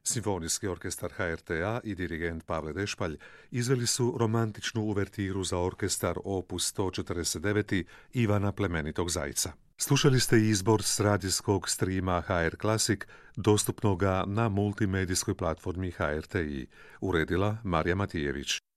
Simfonijski orkestar HRT-a i dirigent Pavle Dešpalj izveli su romantičnu uvertiru za orkestar opus 149. Ivana Plemenitog Zajca. Slušali ste izbor s radijskog streama HR Classic, dostupnoga na multimedijskoj platformi HRTi, uredila Marija Matijević.